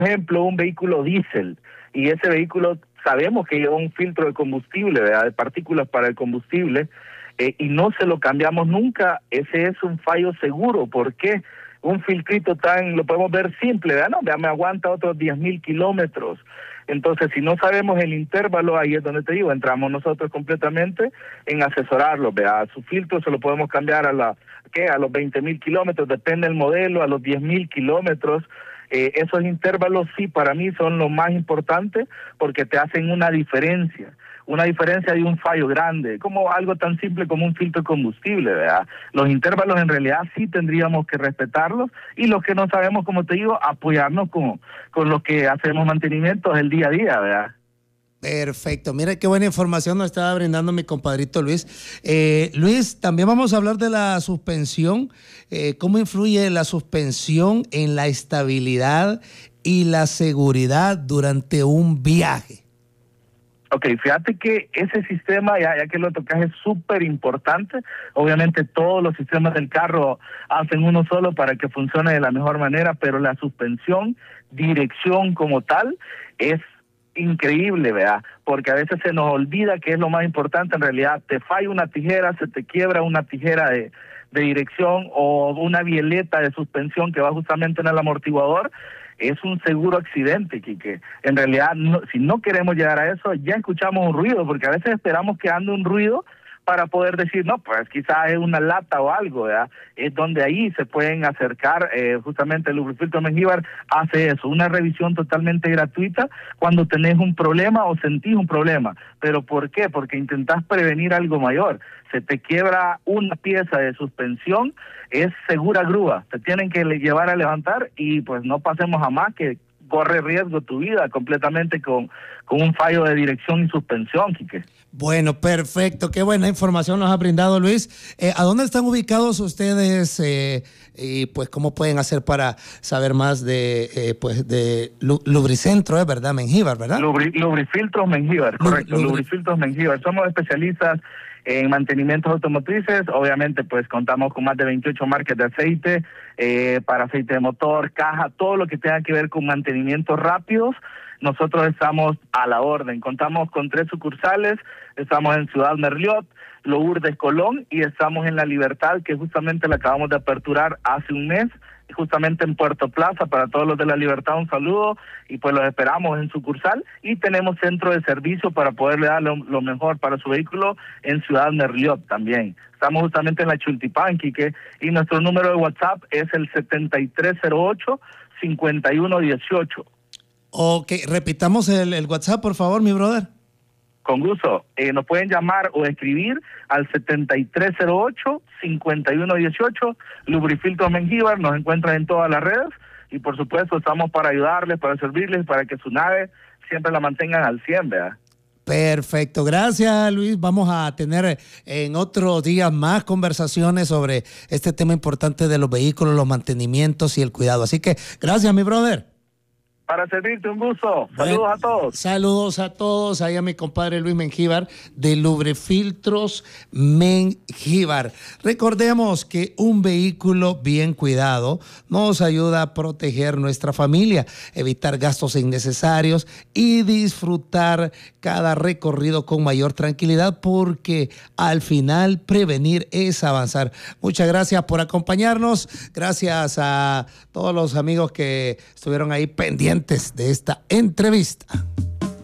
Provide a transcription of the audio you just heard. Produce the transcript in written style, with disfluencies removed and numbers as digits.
ejemplo, un vehículo diésel, y ese vehículo sabemos que lleva un filtro de combustible, ¿verdad?, de partículas para el combustible, y no se lo cambiamos nunca, ese es un fallo seguro. ¿Por qué? Un filtrito lo podemos ver simple, ¿verdad? No, ya me aguanta otros 10,000 kilómetros. Entonces, si no sabemos el intervalo, ahí es donde te digo, entramos nosotros completamente en asesorarlo, ¿verdad? Su filtro se lo podemos cambiar a los 20,000 kilómetros, depende del modelo, a los 10,000 kilómetros. Esos intervalos sí para mí son lo más importante porque te hacen una diferencia de un fallo grande, como algo tan simple como un filtro de combustible, ¿verdad? Los intervalos en realidad sí tendríamos que respetarlos, y los que no sabemos, como te digo, apoyarnos con los que hacemos mantenimientos el día a día, ¿verdad? Perfecto, mira qué buena información nos estaba brindando mi compadrito Luis. Luis, también vamos a hablar de la suspensión. ¿Cómo influye la suspensión en la estabilidad y la seguridad durante un viaje? Ok, fíjate que ese sistema, ya que lo tocas, es súper importante. Obviamente todos los sistemas del carro hacen uno solo para que funcione de la mejor manera, pero la suspensión, dirección como tal, es increíble, ¿verdad? Porque a veces se nos olvida que es lo más importante. En realidad te falla una tijera, se te quiebra una tijera de dirección, o una bieleta de suspensión que va justamente en el amortiguador. Es un seguro accidente, Quique. En realidad, si no queremos llegar a eso, ya escuchamos un ruido, porque a veces esperamos que ande un ruido para poder decir, no, pues quizás es una lata o algo, ¿verdad? Es donde ahí se pueden acercar, justamente el Lubrifiltros Mengíbar hace eso, una revisión totalmente gratuita cuando tenés un problema o sentís un problema. ¿Pero por qué? Porque intentás prevenir algo mayor. Se te quiebra una pieza de suspensión, es segura grúa, te tienen que llevar a levantar, y pues no pasemos jamás que corre riesgo tu vida completamente con un fallo de dirección y suspensión, Quique. Bueno, perfecto, qué buena información nos ha brindado Luis. ¿A dónde están ubicados ustedes y pues cómo pueden hacer para saber más de Lubricentro, ¿verdad? Mengíbar, ¿verdad? Lubrifiltros Mengíbar, correcto, Lubrifiltros Mengíbar. Somos especialistas en mantenimientos automotrices. Obviamente pues contamos con más de 28 marcas de aceite, para aceite de motor, caja, todo lo que tenga que ver con mantenimientos rápidos. Nosotros estamos a la orden. Contamos con 3 sucursales, estamos en Ciudad Merliot, Lourdes, Colón, y estamos en La Libertad, que justamente la acabamos de aperturar hace un mes, justamente en Puerto Plaza. Para todos los de La Libertad, un saludo, y pues los esperamos en sucursal. Y tenemos centro de servicio para poderle dar lo mejor para su vehículo en Ciudad Merliot también. Estamos justamente en la Chultipán, Quique, y nuestro número de WhatsApp es el 7308-5118. Ok, repitamos el WhatsApp, por favor, mi brother. Con gusto. Nos pueden llamar o escribir al 7308-5118. Lubrifiltros Mengíbar, nos encuentran en todas las redes, y por supuesto estamos para ayudarles, para servirles, para que su nave siempre la mantengan al 100, ¿verdad? Perfecto, gracias Luis. Vamos a tener en otros días más conversaciones sobre este tema importante de los vehículos, los mantenimientos y el cuidado. Así que gracias, mi brother. Para servirte, un gusto. Saludos a todos. Saludos a todos. Ahí a mi compadre Luis Mengíbar de Lubrifiltros Mengíbar. Recordemos que un vehículo bien cuidado nos ayuda a proteger nuestra familia, evitar gastos innecesarios y disfrutar cada recorrido con mayor tranquilidad, porque al final prevenir es avanzar. Muchas gracias por acompañarnos. Gracias a todos los amigos que estuvieron ahí pendientes de esta entrevista.